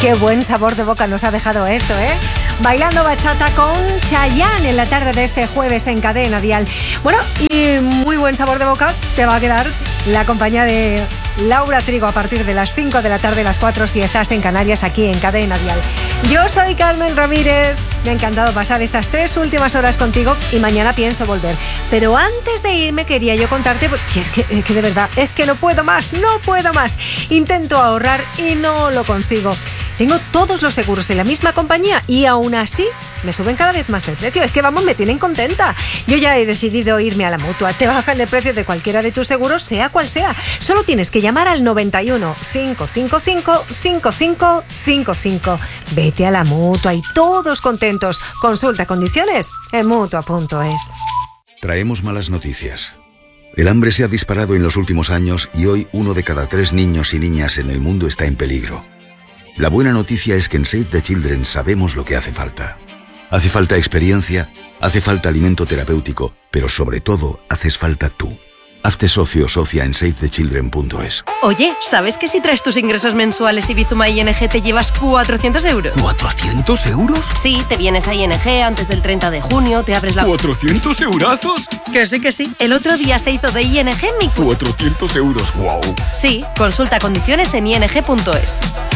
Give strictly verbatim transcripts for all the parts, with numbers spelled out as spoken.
Qué buen sabor de boca nos ha dejado esto, ¿eh? Bailando bachata con Chayanne en la tarde de este jueves en Cadena Dial. Bueno, y muy buen sabor de boca te va a quedar la compañía de Laura Trigo a partir de las cinco de la tarde, las cuatro si estás en Canarias, aquí en Cadena Dial. Yo soy Carmen Ramírez, me ha encantado pasar estas tres últimas horas contigo y mañana pienso volver. Pero antes de irme quería yo contarte, porque es que, es que de verdad, es que no puedo más, no puedo más. Intento ahorrar y no lo consigo. Tengo todos los seguros en la misma compañía y aún así me suben cada vez más el precio. Es que vamos, me tienen contenta. Yo ya he decidido irme a la Mutua. Te bajan el precio de cualquiera de tus seguros, sea cual sea. Solo tienes que llamar al noventa y uno, cinco cinco cinco, cinco cinco cinco cinco. Vete a la Mutua y todos contentos. Consulta condiciones en mutua punto es. Traemos malas noticias. El hambre se ha disparado en los últimos años y hoy uno de cada tres niños y niñas en el mundo está en peligro. La buena noticia es que en Save the Children sabemos lo que hace falta. Hace falta experiencia, hace falta alimento terapéutico, pero sobre todo haces falta tú. Hazte socio o socia en save the children punto es. Oye, ¿sabes que si traes tus ingresos mensuales y Bizuma I N G te llevas cuatrocientos euros? ¿cuatrocientos euros? Sí, te vienes a I N G antes del treinta de junio, te abres la... ¿cuatrocientos eurazos? Que sí, que sí. El otro día se hizo de I N G mi... cuatrocientos euros, wow. Sí, consulta condiciones en i n g punto es.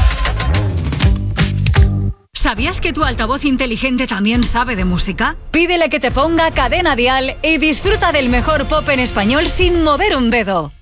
¿Sabías que tu altavoz inteligente también sabe de música? Pídele que te ponga Cadena Dial y disfruta del mejor pop en español sin mover un dedo.